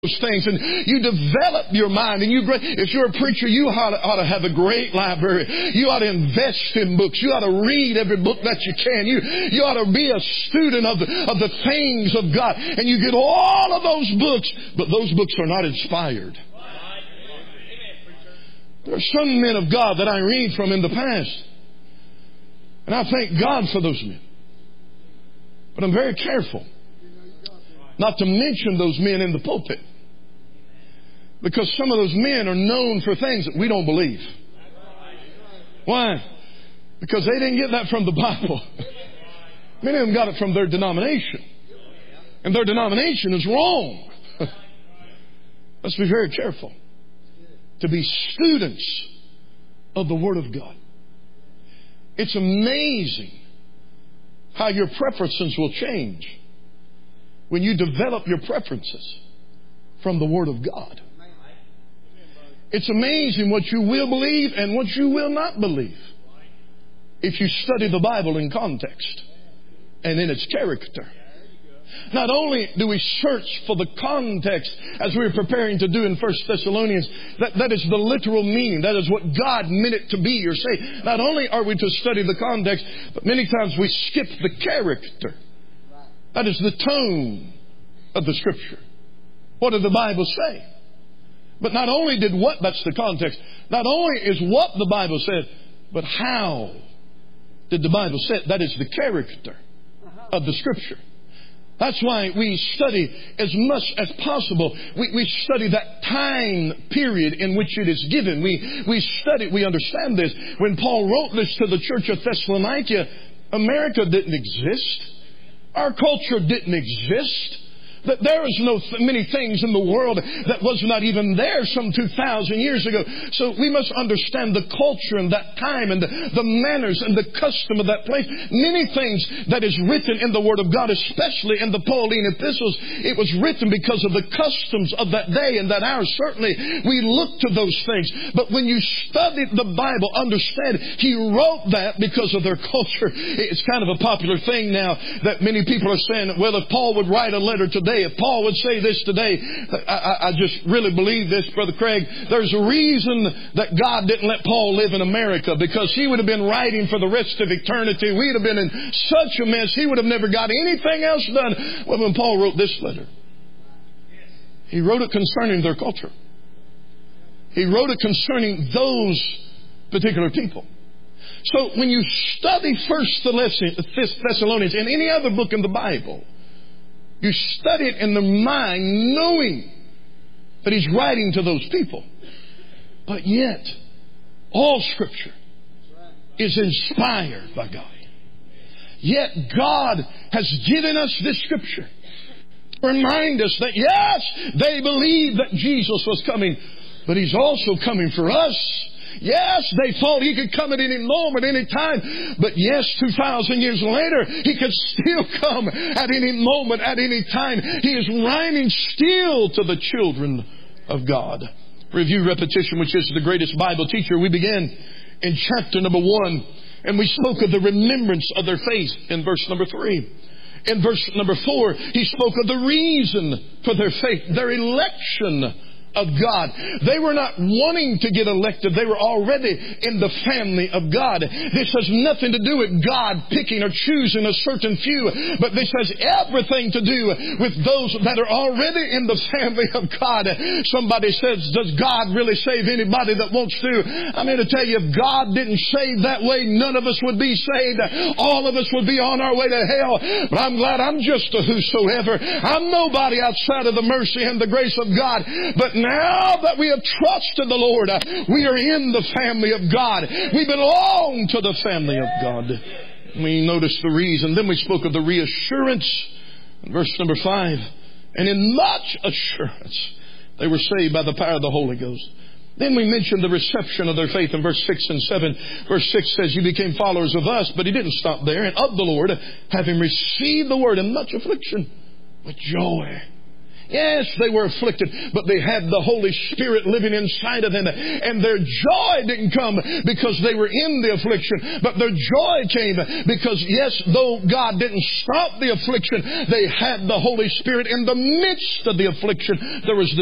those things, and you develop your mind, and if you're a preacher, you ought to have a great library. You ought to invest in books. You ought to read every book that you can. You ought to be a student of the things of God, and you get all of those books, but those books are not inspired. There are some men of God that I read from in the past, and I thank God for those men. But I'm very careful not to mention those men in the pulpit, because some of those men are known for things that we don't believe. Why? Because they didn't get that from the Bible. Many of them got it from their denomination, and their denomination is wrong. Let's be very careful to be students of the Word of God. It's amazing how your preferences will change when you develop your preferences from the Word of God. It's amazing what you will believe and what you will not believe if you study the Bible in context and in its character. Not only do we search for the context as we're preparing to do in 1 Thessalonians, that is the literal meaning. That is what God meant it to be or say. Not only are we to study the context, but many times we skip the character. That is the tone of the Scripture. What did the Bible say? But not only that's the context. Not only is what the Bible said, but how did the Bible say it? That is the character of the Scripture. That's why we study as much as possible. We study that time period in which it is given. We understand this. When Paul wrote this to the church of Thessalonica, America didn't exist. Our culture didn't exist. That there was many things in the world that was not even there some 2,000 years ago. So we must understand the culture and that time and the manners and the custom of that place. Many things that is written in the Word of God, especially in the Pauline epistles, it was written because of the customs of that day and that hour. Certainly we look to those things. But when you study the Bible, understand he wrote that because of their culture. It's kind of a popular thing now that many people are saying, well, if Paul would write a letter today, if Paul would say this today, I just really believe this, Brother Craig. There's a reason that God didn't let Paul live in America, because he would have been writing for the rest of eternity. We'd have been in such a mess. He would have never got anything else done. Well, when Paul wrote this letter, he wrote it concerning their culture. He wrote it concerning those particular people. So when you study 1 Thessalonians and any other book in the Bible, you study it in the mind, knowing that he's writing to those people. But yet, all Scripture is inspired by God. Yet God has given us this Scripture to remind us that, yes, they believed that Jesus was coming, but He's also coming for us. Yes, they thought He could come at any moment, any time. But yes, 2,000 years later, He could still come at any moment, at any time. He is writing still to the children of God. Review, repetition, which is the greatest Bible teacher. We began in chapter number 1, and we spoke of the remembrance of their faith in verse number 3. In verse number 4, he spoke of the reason for their faith, their election of God. They were not wanting to get elected. They were already in the family of God. This has nothing to do with God picking or choosing a certain few, but this has everything to do with those that are already in the family of God. Somebody says, does God really save anybody that wants to? I'm here to tell you, if God didn't save that way, none of us would be saved. All of us would be on our way to hell. But I'm glad I'm just a whosoever. I'm nobody outside of the mercy and the grace of God. But now that we have trusted the Lord, we are in the family of God. We belong to the family of God. We noticed the reason. Then we spoke of the reassurance in verse number 5. And in much assurance, they were saved by the power of the Holy Ghost. Then we mentioned the reception of their faith in verse 6 and 7. Verse 6 says, you became followers of us, but he didn't stop there. And of the Lord, having received the word in much affliction, with joy. Yes, they were afflicted, but they had the Holy Spirit living inside of them. And their joy didn't come because they were in the affliction, but their joy came because, yes, though God didn't stop the affliction, they had the Holy Spirit in the midst of the affliction. There was